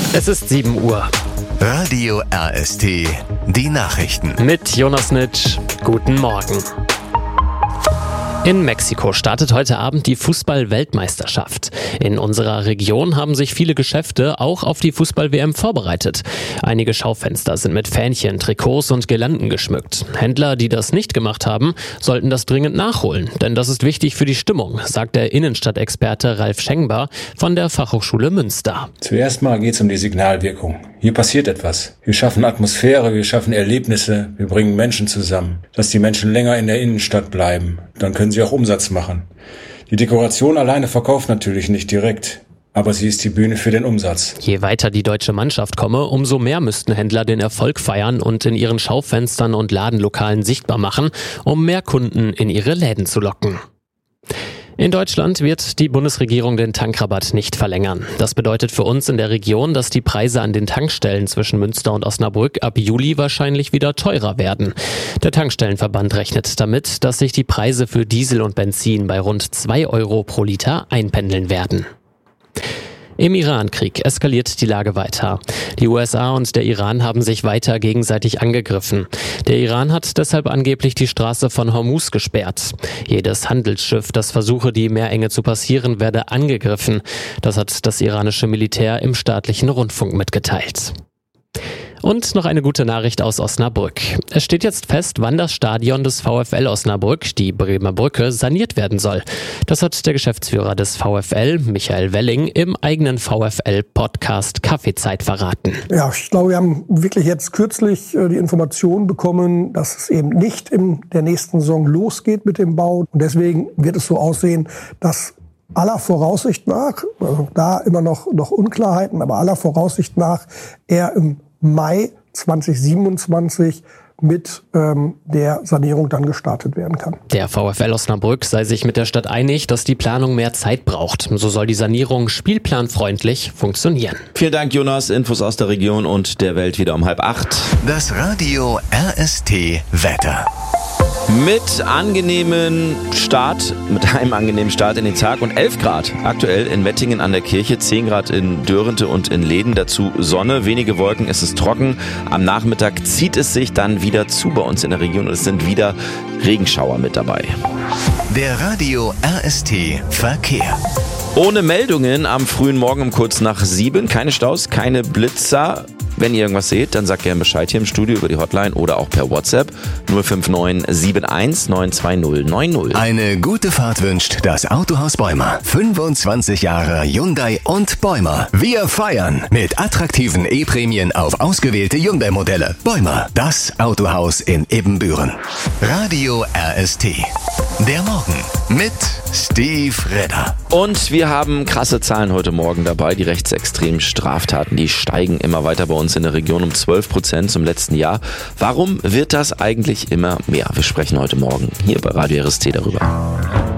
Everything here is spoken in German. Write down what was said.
Es ist 7 Uhr. Radio RST, die Nachrichten. Mit Jonas Nitsch. Guten Morgen. In Mexiko startet heute Abend die Fußball-Weltmeisterschaft. In unserer Region haben sich viele Geschäfte auch auf die Fußball-WM vorbereitet. Einige Schaufenster sind mit Fähnchen, Trikots und Girlanden geschmückt. Händler, die das nicht gemacht haben, sollten das dringend nachholen, denn das ist wichtig für die Stimmung, sagt der Innenstadtexperte Ralf Schengbar von der Fachhochschule Münster. Zuerst mal geht es um die Signalwirkung. Hier passiert etwas. Wir schaffen Atmosphäre, wir schaffen Erlebnisse, wir bringen Menschen zusammen. Dass die Menschen länger in der Innenstadt bleiben, dann können sie auch Umsatz machen. Die Dekoration alleine verkauft natürlich nicht direkt, aber sie ist die Bühne für den Umsatz. Je weiter die deutsche Mannschaft komme, umso mehr müssten Händler den Erfolg feiern und in ihren Schaufenstern und Ladenlokalen sichtbar machen, um mehr Kunden in ihre Läden zu locken. In Deutschland wird die Bundesregierung den Tankrabatt nicht verlängern. Das bedeutet für uns in der Region, dass die Preise an den Tankstellen zwischen Münster und Osnabrück ab Juli wahrscheinlich wieder teurer werden. Der Tankstellenverband rechnet damit, dass sich die Preise für Diesel und Benzin bei rund 2 Euro pro Liter einpendeln werden. Im Iran-Krieg eskaliert die Lage weiter. Die USA und der Iran haben sich weiter gegenseitig angegriffen. Der Iran hat deshalb angeblich die Straße von Hormuz gesperrt. Jedes Handelsschiff, das versuche, die Meerenge zu passieren, werde angegriffen. Das hat das iranische Militär im staatlichen Rundfunk mitgeteilt. Und noch eine gute Nachricht aus Osnabrück. Es steht jetzt fest, wann das Stadion des VfL Osnabrück, die Bremer Brücke, saniert werden soll. Das hat der Geschäftsführer des VfL, Michael Welling, im eigenen VfL-Podcast Kaffeezeit verraten. Ja, ich glaube, wir haben wirklich jetzt kürzlich die Information bekommen, dass es eben nicht in der nächsten Saison losgeht mit dem Bau. Und deswegen wird es so aussehen, dass aller Voraussicht nach, also da immer noch Unklarheiten, aber aller Voraussicht nach eher im Mai 2027 mit der Sanierung dann gestartet werden kann. Der VfL Osnabrück sei sich mit der Stadt einig, dass die Planung mehr Zeit braucht. So soll die Sanierung spielplanfreundlich funktionieren. Vielen Dank, Jonas. Infos aus der Region und der Welt wieder um 7:30. Das Radio RST Wetter. Mit einem angenehmen Start in den Tag und 11 Grad aktuell in Mettingen an der Kirche, 10 Grad in Dörrente und in Läden, dazu Sonne, wenige Wolken, es ist trocken. Am Nachmittag zieht es sich dann wieder zu bei uns in der Region und es sind wieder Regenschauer mit dabei. Der Radio RST Verkehr. Ohne Meldungen am frühen Morgen um kurz nach 7, keine Staus, keine Blitzer. Wenn ihr irgendwas seht, dann sagt gerne Bescheid hier im Studio über die Hotline oder auch per WhatsApp 059 71 920 90. Eine gute Fahrt wünscht das Autohaus Bäumer. 25 Jahre Hyundai und Bäumer. Wir feiern mit attraktiven E-Prämien auf ausgewählte Hyundai-Modelle. Bäumer, das Autohaus in Ibbenbüren. Radio RST. Der Morgen mit Steve Redder. Und wir haben krasse Zahlen heute Morgen dabei. Die rechtsextremen Straftaten, die steigen immer weiter bei uns in der Region um 12% zum letzten Jahr. Warum wird das eigentlich immer mehr? Wir sprechen heute Morgen hier bei Radio RST darüber.